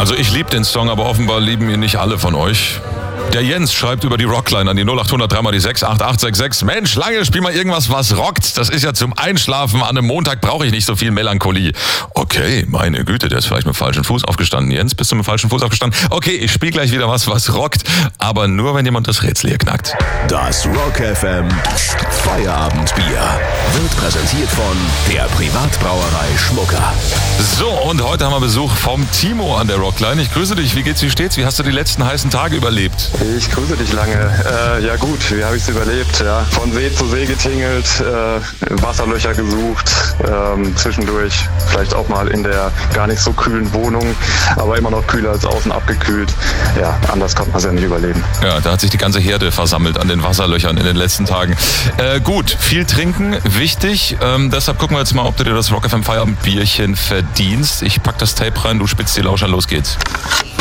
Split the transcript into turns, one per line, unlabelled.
Also ich liebe den Song, aber offenbar lieben ihn nicht alle von euch. Der Jens schreibt über die Rockline an die 0800 3 mal die 6 8866. Mensch, lange spiel mal irgendwas, was rockt. Das ist ja zum Einschlafen. An einem Montag brauche ich nicht so viel Melancholie. Okay, meine Güte, der ist vielleicht mit dem falschen Fuß aufgestanden. Jens, bist du mit dem falschen Fuß aufgestanden? Okay, ich spiele gleich wieder was rockt. Aber nur, wenn jemand das Rätsel hier knackt.
Das Rock FM Feierabendbier wird präsentiert von der Privatbrauerei Schmucker.
So, und heute haben wir Besuch vom Timo an der Rockline. Ich grüße dich. Wie geht's, wie steht's? Wie hast du die letzten heißen Tage überlebt?
Ich grüße dich lange. Ja gut, wie habe ich es überlebt? Ja. Von See zu See getingelt, Wasserlöcher gesucht, zwischendurch vielleicht auch mal in der gar nicht so kühlen Wohnung, aber immer noch kühler als außen abgekühlt. Ja, anders konnte man es ja nicht überleben.
Ja, da hat sich die ganze Herde versammelt an den Wasserlöchern in den letzten Tagen. Gut, viel trinken, wichtig. Deshalb gucken wir jetzt mal, ob du dir das Rock FM Feierabendbierchen verdienst. Ich pack das Tape rein, du spitzt die Lauscher, los geht's.